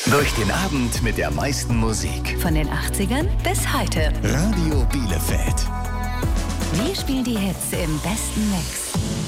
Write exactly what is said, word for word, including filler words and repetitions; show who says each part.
Speaker 1: Durch den Abend mit der meisten Musik.
Speaker 2: Von den achtzigern bis heute.
Speaker 1: Radio Bielefeld.
Speaker 2: Wir spielen die Hits im besten Mix.